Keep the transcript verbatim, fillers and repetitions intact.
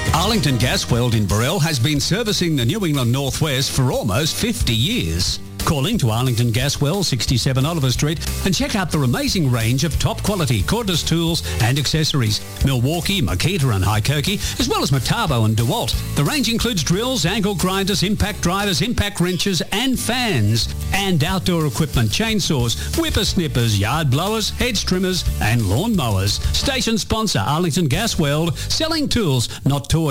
Arlington Gas World in Burrell has been servicing the New England Northwest for almost fifty years. Call in to Arlington Gas Well, sixty-seven Oliver Street, and check out their amazing range of top quality cordless tools and accessories. Milwaukee, Makita and Hykerky, as well as Metabo and DeWalt. The range includes drills, angle grinders, impact drivers, impact wrenches and fans. And outdoor equipment, chainsaws, whippersnippers, yard blowers, hedge trimmers and lawn mowers. Station sponsor Arlington Gas World, selling tools, not toys.